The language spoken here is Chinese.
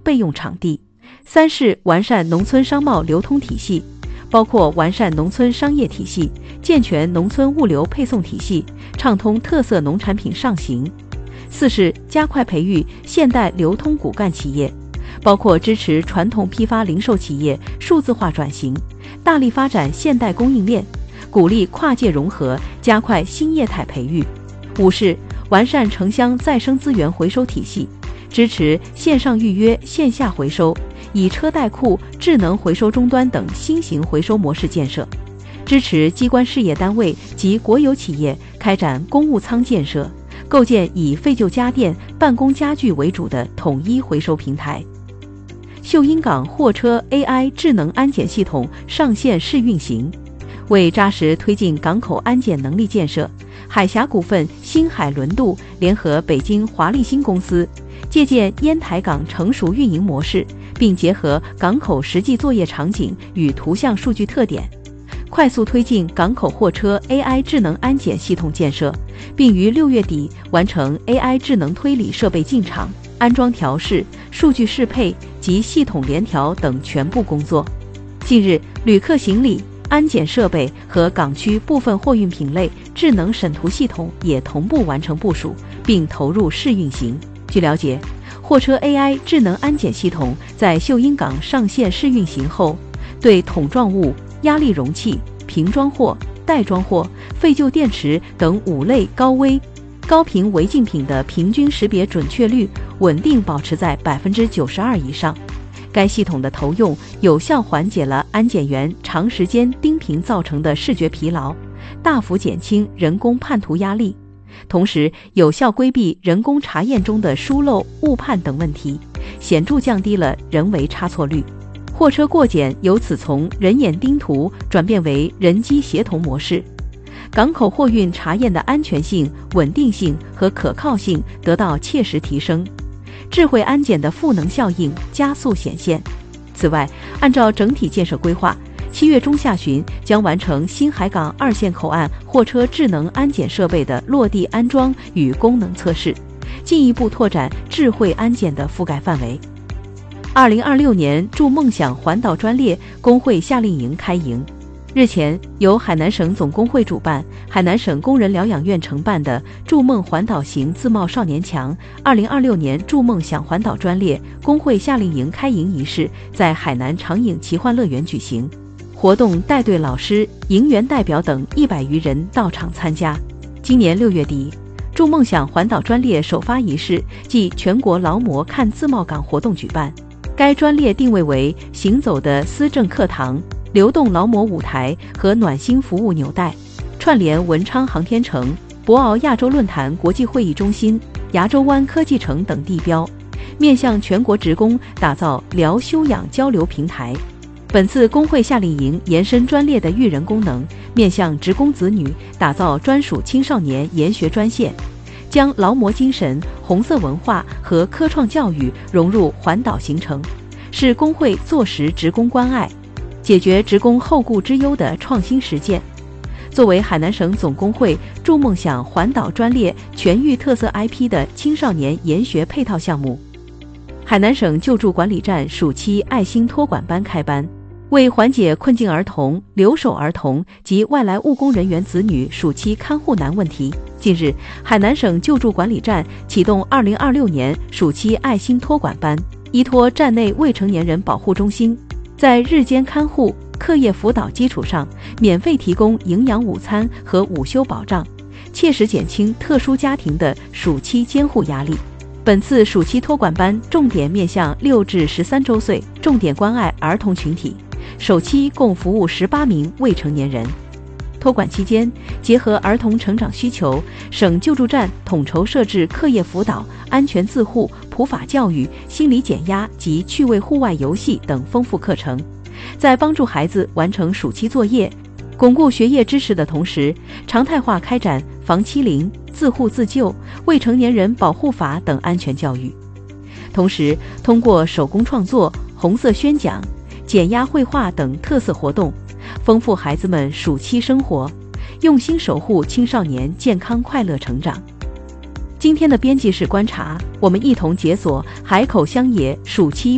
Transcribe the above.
备用场地。3是完善农村商贸流通体系，包括完善农村商业体系，健全农村物流配送体系，畅通特色农产品上行。4是加快培育现代流通骨干企业，包括支持传统批发零售企业数字化转型，大力发展现代供应链，鼓励跨界融合，加快新业态培育。5是完善城乡再生资源回收体系，支持线上预约、线下回收，以车代库、智能回收终端等新型回收模式建设，支持机关事业单位及国有企业开展公务仓建设，构建以废旧家电、办公家具为主的统一回收平台。秀英港货车 AI 智能安检系统上线试运行。为扎实推进港口安检能力建设，海峡股份新海轮渡联合北京华立新公司，借鉴烟台港成熟运营模式，并结合港口实际作业场景与图像数据特点，快速推进港口货车 AI 智能安检系统建设，并于6月底完成 AI 智能推理设备进场、安装调试、数据适配及系统联调等全部工作。近日，旅客行李、安检设备和港区部分货运品类智能审图系统也同步完成部署，并投入试运行。据了解，货车 AI 智能安检系统在秀英港上线试运行后，对桶状物、压力容器、瓶装货、袋装货、废旧电池等5类高危、高频违禁品的平均识别准确率稳定保持在92%以上。该系统的投用有效缓解了安检员长时间盯屏造成的视觉疲劳，大幅减轻人工判图压力，同时有效规避人工查验中的疏漏、误判等问题，显著降低了人为差错率。货车过检由此从人眼盯图转变为人机协同模式，港口货运查验的安全性、稳定性和可靠性得到切实提升，智慧安检的赋能效应加速显现。此外，按照整体建设规划，7月中下旬将完成新海港2线口岸货车智能安检设备的落地安装与功能测试，进一步拓展智慧安检的覆盖范围。2026年筑梦想环岛专列工会夏令营开营。日前，由海南省总工会主办、海南省工人疗养院承办的筑梦环岛行自贸少年强2026年筑梦想环岛专列工会夏令营开营仪式在海南长影奇幻乐园举行。活动带队老师、营员代表等100余人到场参加。今年6月底，筑梦想环岛专列首发仪式暨全国劳模看自贸港活动举办。该专列定位为行走的思政课堂、流动劳模舞台和暖心服务纽带，串联文昌航天城、博鳌亚洲论坛国际会议中心、牙洲湾科技城等地标，面向全国职工打造疗休养交流平台。本次工会夏令营延伸专列的育人功能，面向职工子女打造专属青少年研学专线，将劳模精神、红色文化和科创教育融入环岛行程，是工会坐实职工关爱、解决职工后顾之忧的创新实践。作为海南省总工会筑梦想环岛专列全域特色 IP 的青少年研学配套项目，海南省救助管理站暑期爱心托管班开班，为缓解困境儿童、留守儿童及外来务工人员子女暑期看护难问题，近日，海南省救助管理站启动2026年暑期爱心托管班，依托站内未成年人保护中心，在日间看护、课业辅导基础上，免费提供营养午餐和午休保障，切实减轻特殊家庭的暑期监护压力。本次暑期托管班重点面向6至13周岁，重点关爱儿童群体，首期共服务18名未成年人。托管期间，结合儿童成长需求，省救助站统筹设置课业辅导、安全自护、普法教育、心理减压及趣味户外游戏等丰富课程，在帮助孩子完成暑期作业、巩固学业知识的同时，常态化开展防欺凌、自护自救、未成年人保护法等安全教育。同时，通过手工创作、红色宣讲、减压绘画等特色活动，丰富孩子们暑期生活，用心守护青少年健康快乐成长。今天的编辑室观察，我们一同解锁海口乡野暑期